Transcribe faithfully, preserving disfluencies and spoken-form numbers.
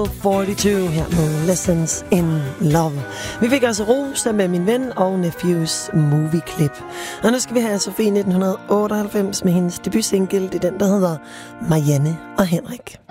forty-two her med Lessons in Love. Vi fik altså Rosa med Min Ven og Nephews Movie Clip. Og nu skal vi have Sofie nitten otteoghalvfems med hendes debutsingle. Det er den, der hedder Marianne og Henrik.